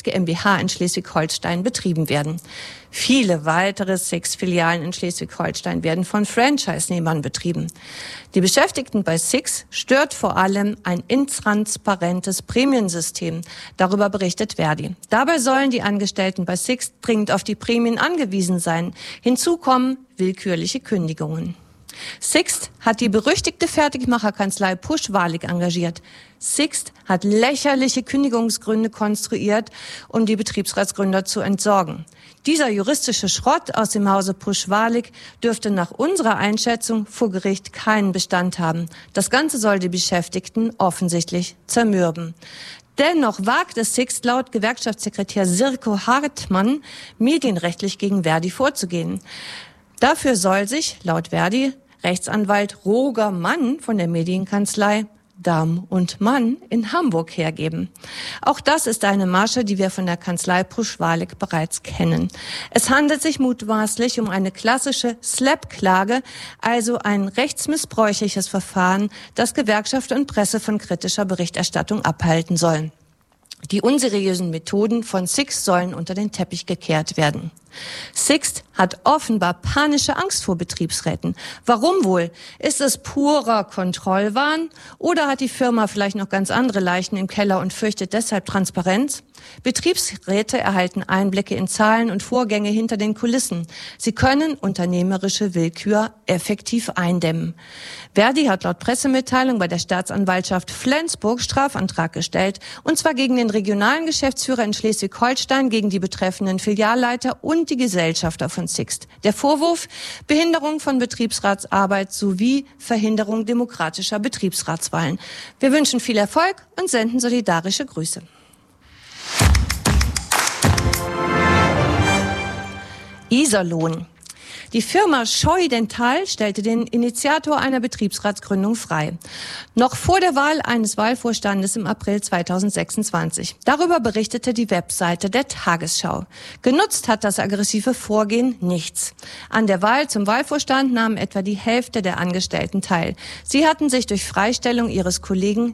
GmbH in Schleswig-Holstein betrieben werden. Viele weitere SIXT-Filialen in Schleswig-Holstein werden von Franchise-Nehmern betrieben. Die Beschäftigten bei SIXT stört vor allem ein intransparentes Prämiensystem. Darüber berichtet Verdi. Dabei sollen die Angestellten bei SIXT dringend auf die Prämien angewiesen sein. Hinzu kommen willkürliche Kündigungen. SIXT hat die berüchtigte Fertigmacherkanzlei Pusch-Walig engagiert. SIXT hat lächerliche Kündigungsgründe konstruiert, um die Betriebsratsgründer zu entsorgen. Dieser juristische Schrott aus dem Hause Pusch-Walig dürfte nach unserer Einschätzung vor Gericht keinen Bestand haben. Das Ganze soll die Beschäftigten offensichtlich zermürben. Dennoch wagt es SIXT laut Gewerkschaftssekretär Sirko Hartmann, medienrechtlich gegen Verdi vorzugehen. Dafür soll sich, laut Verdi, Rechtsanwalt Roger Mann von der Medienkanzlei Damm und Mann in Hamburg hergeben. Auch das ist eine Masche, die wir von der Kanzlei Pusch-Walig bereits kennen. Es handelt sich mutmaßlich um eine klassische SLAPP-Klage, also ein rechtsmissbräuchliches Verfahren, das Gewerkschaft und Presse von kritischer Berichterstattung abhalten sollen. Die unseriösen Methoden von SIXT sollen unter den Teppich gekehrt werden. SIXT hat offenbar panische Angst vor Betriebsräten. Warum wohl? Ist es purer Kontrollwahn oder hat die Firma vielleicht noch ganz andere Leichen im Keller und fürchtet deshalb Transparenz? Betriebsräte erhalten Einblicke in Zahlen und Vorgänge hinter den Kulissen. Sie können unternehmerische Willkür effektiv eindämmen. Verdi hat laut Pressemitteilung bei der Staatsanwaltschaft Flensburg Strafantrag gestellt, und zwar gegen den regionalen Geschäftsführer in Schleswig-Holstein, gegen die betreffenden Filialleiter und die Gesellschafter von SIXT. Der Vorwurf: Behinderung von Betriebsratsarbeit sowie Verhinderung demokratischer Betriebsratswahlen. Wir wünschen viel Erfolg und senden solidarische Grüße. Iserlohn. Die Firma Scheu Dental stellte den Initiator einer Betriebsratsgründung frei. Noch vor der Wahl eines Wahlvorstandes im April 2026. Darüber berichtete die Webseite der Tagesschau. Genutzt hat das aggressive Vorgehen nichts. An der Wahl zum Wahlvorstand nahmen etwa die Hälfte der Angestellten teil. Sie hatten sich durch die Freistellung ihres Kollegen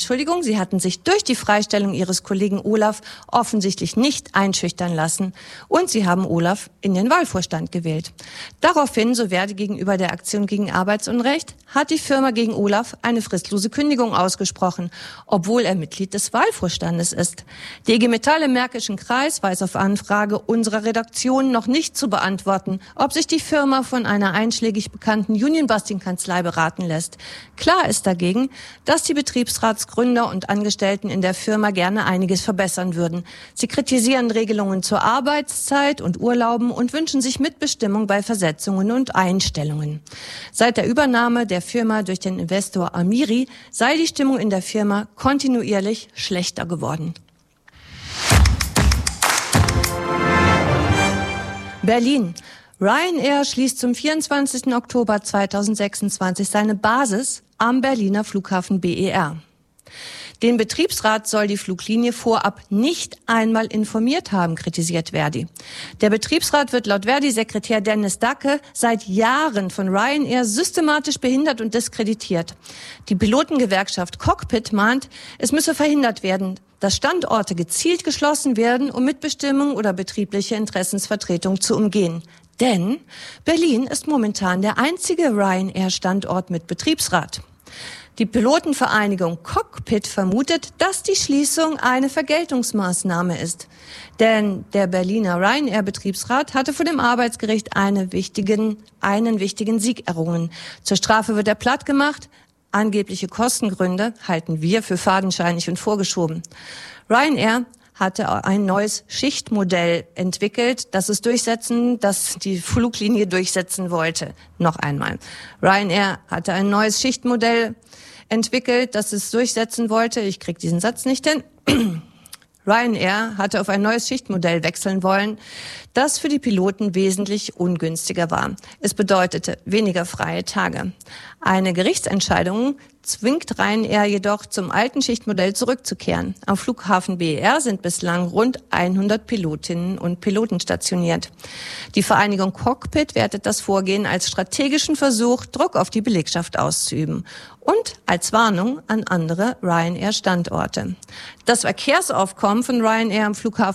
Olaf offensichtlich nicht einschüchtern lassen. Und sie haben Olaf in den Wahlvorstand gewählt. Daraufhin, so Verdi gegenüber der Aktion gegen Arbeitsunrecht, hat die Firma gegen Olaf eine fristlose Kündigung ausgesprochen, obwohl er Mitglied des Wahlvorstandes ist. Die IG Metall im Märkischen Kreis weiß auf Anfrage unserer Redaktion noch nicht zu beantworten, ob sich die Firma von einer einschlägig bekannten Union-Busting-Kanzlei beraten lässt. Klar ist dagegen, dass die Betriebsratsgründer und Angestellten in der Firma gerne einiges verbessern würden. Sie kritisieren Regelungen zur Arbeitszeit und Urlauben und wünschen sich Mitbestimmung bei Versetzungen und Einstellungen. Seit der Übernahme der Firma durch den Investor Amiri sei die Stimmung in der Firma kontinuierlich schlechter geworden. Berlin. Ryanair schließt zum 24. Oktober 2026 seine Basis am Berliner Flughafen BER. Den Betriebsrat soll die Fluglinie vorab nicht einmal informiert haben, kritisiert Verdi. Der Betriebsrat wird laut Verdi-Sekretär Dennis Dacke seit Jahren von Ryanair systematisch behindert und diskreditiert. Die Pilotengewerkschaft Cockpit mahnt, es müsse verhindert werden, dass Standorte gezielt geschlossen werden, um Mitbestimmung oder betriebliche Interessensvertretung zu umgehen. Denn Berlin ist momentan der einzige Ryanair-Standort mit Betriebsrat. Die Pilotenvereinigung Cockpit vermutet, dass die Schließung eine Vergeltungsmaßnahme ist. Denn der Berliner Ryanair-Betriebsrat hatte vor dem Arbeitsgericht einen wichtigen Sieg errungen. Zur Strafe wird er plattgemacht. Angebliche Kostengründe halten wir für fadenscheinig und vorgeschoben. Ryanair hatte ein neues Schichtmodell entwickelt, das die Fluglinie durchsetzen wollte. Noch einmal. Ryanair hatte ein neues Schichtmodell entwickelt, das es durchsetzen wollte. Ich krieg diesen Satz nicht hin. Ryanair hatte auf ein neues Schichtmodell wechseln wollen, das für die Piloten wesentlich ungünstiger war. Es bedeutete weniger freie Tage. Eine Gerichtsentscheidung zwingt Ryanair jedoch, zum alten Schichtmodell zurückzukehren. Am Flughafen BER sind bislang rund 100 Pilotinnen und Piloten stationiert. Die Vereinigung Cockpit wertet das Vorgehen als strategischen Versuch, Druck auf die Belegschaft auszuüben und als Warnung an andere Ryanair-Standorte. Das Verkehrsaufkommen von Ryanair am Flughafen